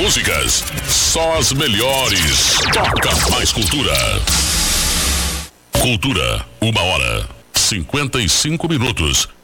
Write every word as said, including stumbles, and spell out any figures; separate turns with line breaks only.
músicas, só as melhores. Toca mais cultura. Cultura, uma hora, cinquenta e cinco minutos.